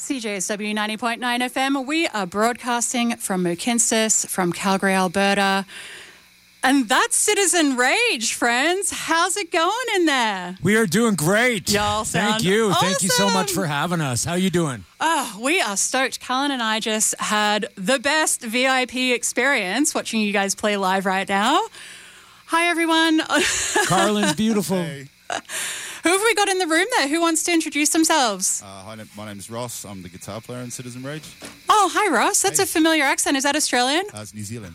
CJSW 90.9 FM. We are broadcasting from Mohkinstsis, from Calgary, Alberta. And that's Citizen Rage, friends. How's it going in there? We are doing great. Y'all sound Thank you. awesome. Thank you so much for having us. How you doing? Oh, we are stoked. Cullen and I just had the best VIP experience watching you guys play live right now. Hi, everyone. Carlin's beautiful. Hey. Who have we got in the room there? Who wants to introduce themselves? Hi, my name's Ross. I'm the guitar player in Citizen Rage. Oh, hi, Ross. That's a familiar accent. Is that Australian? It's New Zealand.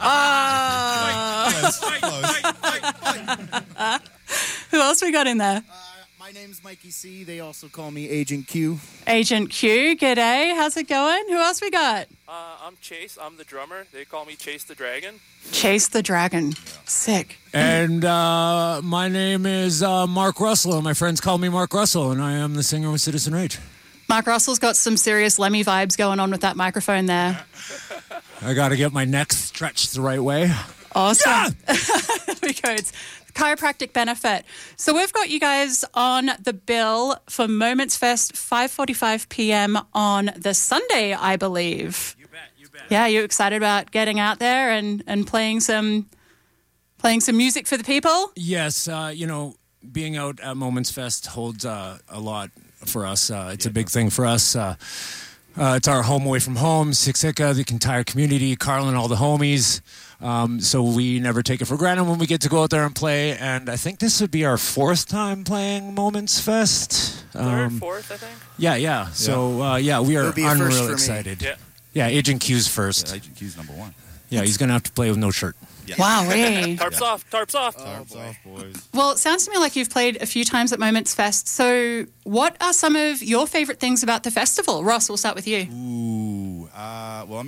Who else we got in there? My name's Mikey C. They also call me Agent Q. Agent Q. G'day. How's it going? Who else we got? I'm Chase. I'm the drummer. They call me Chase the Dragon. Chase the Dragon. Sick. And my name is Mark Russell. And my friends call me Mark Russell, and I am the singer with Citizen Rage. Mark Russell's got some serious Lemmy vibes going on with that microphone there. I got to get my neck stretched the right way. Awesome. Yeah! There we go. It's chiropractic benefit. So we've got you guys on the bill for Moments Fest, 5:45 p.m. on the Sunday, I believe. You bet. Yeah, you excited about getting out there and playing some music for the people? Yes, being out at Moments Fest holds a lot for us. It's a big thing for us. It's our home away from home, Siksika, the entire community, Carlin, all the homies. So we never take it for granted when we get to go out there and play. And I think this would be our fourth time playing Moments Fest. Third, fourth, I think. Yeah. So, we are It'll be a first for unreal me. excited. Yeah. Yeah, Agent Q's first. Yeah, Agent Q's number one. Yeah, he's going to have to play with no shirt. Wow, hey. Tarps off. Tarps off. Tarps off, boys. Well, it sounds to me like you've played a few times at Moments Fest. So what are some of your favourite things about the festival? Ross, we'll start with you. Ooh. Well, I'm